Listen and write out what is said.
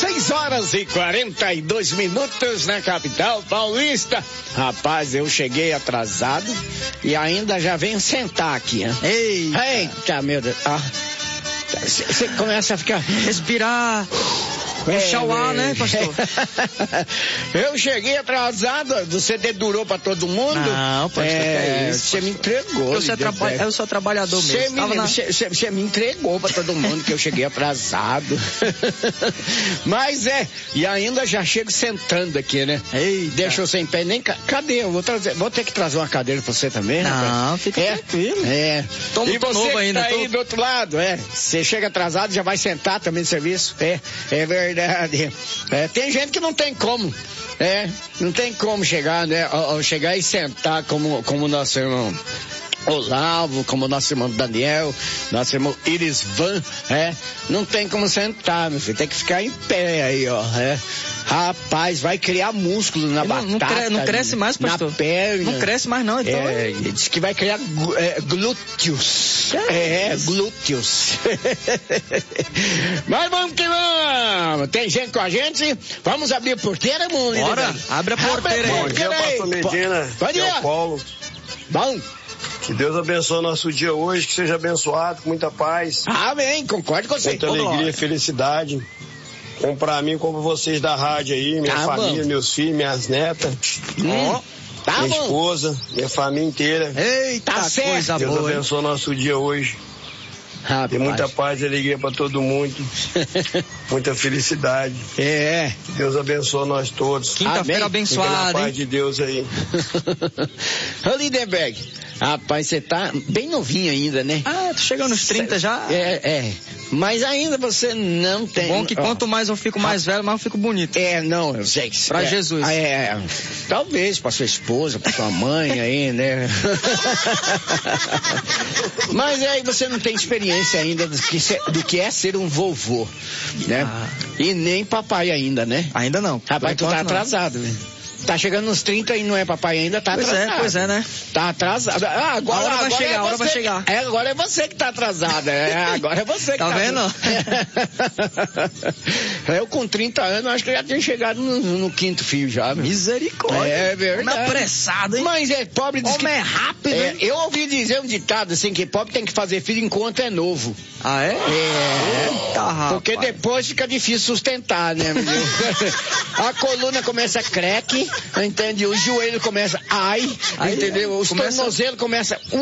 6h42 na capital paulista. Rapaz, eu cheguei atrasado e ainda já venho sentar aqui, hein? Eita, meu Deus. Você começa a ficar... Respirar... Puxar o ar, né, pastor? Eu cheguei atrasado, você dedurou pra todo mundo? Não, pastor, você me entregou. Eu sou trabalhador mesmo. Você me entregou pra todo mundo que eu cheguei atrasado. Mas e ainda já chego sentando aqui, né? Eita. Deixa eu sem pé, nem... Cadê? Eu vou ter que trazer uma cadeira pra você também, rapaz? Não, fica tranquilo. E você novo ainda, tá aí do outro lado, você chega atrasado, já vai sentar também no serviço? É verdade. Tem gente que não tem como, não tem como chegar, né? Chegar e sentar como nosso irmão Olavo, como nosso irmão Daniel, nosso irmão Irisvan, não tem como sentar, meu filho, tem que ficar em pé aí, Rapaz, vai criar músculo na batata. Não cresce mais, pastor? Na perna. Não cresce mais não, então. Diz que vai criar glúteos. Glúteos. Mas vamos que vamos. Tem gente com a gente? Vamos abrir a porteira, mundo? Bora, abre a porteira aí. Bom dia, pastor Medina. Bom dia. É o Paulo. Bom. Que Deus abençoe o nosso dia hoje, que seja abençoado, com muita paz. Amém, concordo com você. Muita alegria e felicidade. Como pra mim, como vocês da rádio aí, minha família, meus filhos, minhas netas. Minha esposa, minha família inteira. Eita, coisa Deus boa. Deus abençoe o nosso dia hoje. Tem muita paz e alegria pra todo mundo. Muita felicidade. Que Deus abençoe nós todos. Quinta-feira abençoada, paz de Deus aí. Ô, Lindenberg, rapaz, você tá bem novinho ainda, né? Tô chegando nos 30 já. Mas ainda você não tem... Bom que quanto mais eu fico mais velho, mais eu fico bonito. Não, eu sei que... Pra Jesus. Talvez pra sua esposa, pra sua mãe aí, né? Mas aí você não tem experiência ainda do que é ser um vovô, né? E nem papai ainda, né? Ainda não. Rapaz, tu tá atrasado, né? Tá chegando nos 30 e não é papai ainda, tá atrasado. Pois é, né? Tá atrasado. Agora vai chegar. Agora é você que tá atrasado. Agora é você que tá vendo? Eu com 30 anos, acho que eu já tinha chegado no quinto fio já, meu. Misericórdia. É verdade. Homem apressado, hein? Mas pobre diz Homem é rápido, hein? Eu ouvi dizer um ditado assim, que pobre tem que fazer filho enquanto é novo. Ah, é? Eita, rapaz. Porque depois fica difícil sustentar, né? A coluna começa a creque, entende? O joelho começa entendeu? Os tornozelos começam